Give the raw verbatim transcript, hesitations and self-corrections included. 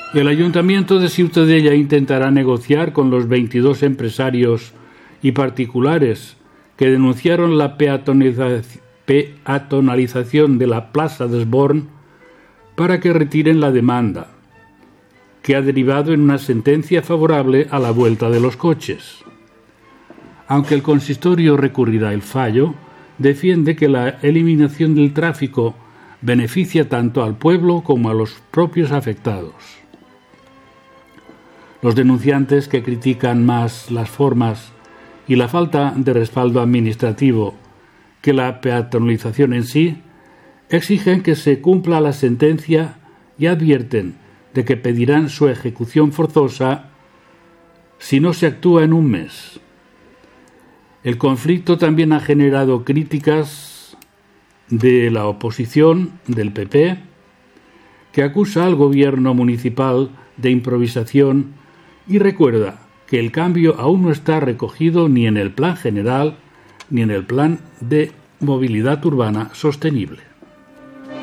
El Ayuntamiento de Ciutadella intentará negociar con los veintidós empresarios y particulares que denunciaron la peatonalización de la Plaza d'Esborn para que retiren la demanda, que ha derivado en una sentencia favorable a la vuelta de los coches. Aunque el consistorio recurrirá el fallo, defiende que la eliminación del tráfico beneficia tanto al pueblo como a los propios afectados. Los denunciantes, que critican más las formas y la falta de respaldo administrativo que la peatonalización en sí, exigen que se cumpla la sentencia y advierten de que pedirán su ejecución forzosa si no se actúa en un mes. El conflicto también ha generado críticas de la oposición del P P, que acusa al gobierno municipal de improvisación y recuerda que el cambio aún no está recogido ni en el Plan General ni en el Plan de Movilidad Urbana Sostenible.